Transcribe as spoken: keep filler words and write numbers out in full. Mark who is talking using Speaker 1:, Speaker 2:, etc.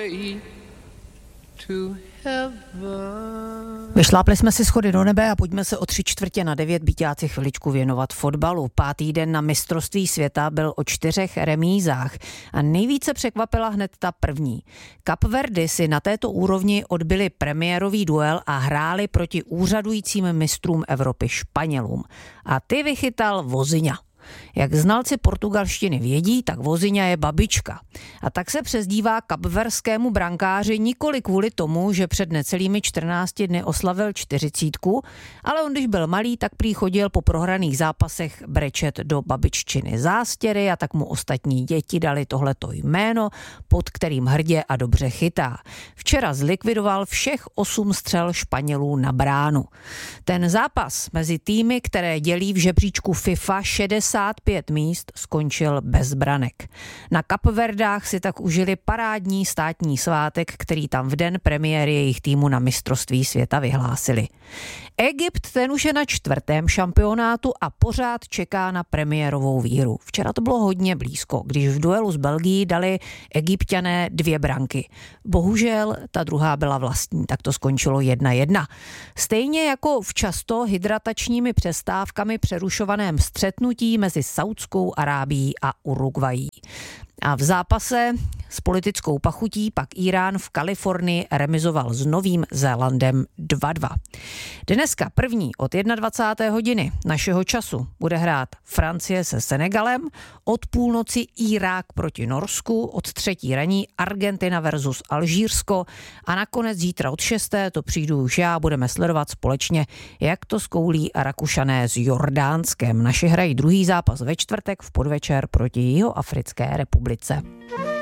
Speaker 1: way to heaven.
Speaker 2: Vyšlápli jsme si schody do nebe a pojďme se o tři čtvrtě na devět byťáci chviličku věnovat fotbalu. Pátý den na mistrovství světa byl o čtyřech remízách a nejvíce překvapila hned ta první. Kapverdy si na této úrovni odbyli premiérový duel a hráli proti úřadujícím mistrům Evropy Španělům. A ty vychytal Vozinha. Jak znalci portugalštiny vědí, tak Vozinha je babička. A tak se přezdívá kapverskému brankáři nikoli kvůli tomu, že před necelými čtrnácti dny oslavil čtyřicítku, ale on, když byl malý, tak prý chodil po prohraných zápasech brečet do babiččiny zástěry a tak mu ostatní děti dali tohleto jméno, pod kterým hrdě a dobře chytá. Včera zlikvidoval všech osm střel Španělů na bránu. Ten zápas mezi týmy, které dělí v žebříčku FIFA šedesát pět míst, skončil bez branek. Na Kapverdách si tak užili parádní státní svátek, který tam v den premiéry jejich týmu na mistrovství světa vyhlásili. Egypt, ten už je na čtvrtém šampionátu a pořád čeká na premiérovou výhru. Včera to bylo hodně blízko, když v duelu s Belgií dali Egypťané dvě branky. Bohužel ta druhá byla vlastní, tak to skončilo jedna jedna. Stejně jako v často hydratačními přestávkami přerušovaném střetnutí mezi Saudskou Arábií a Uruguayí. A v zápase s politickou pachutí pak Irán v Kalifornii remizoval s Novým Zélandem dva dva. Dneska první od dvacáté jedné hodiny našeho času bude hrát Francie se Senegalem, od půlnoci Irák proti Norsku, od třetí raní Argentina versus Alžírsko a nakonec zítra od šesté to přijdu už já, budeme sledovat společně, jak to skoulí Rakušané s Jordánskem. Naši hrají druhý zápas ve čtvrtek v podvečer proti Jihoafrické republice.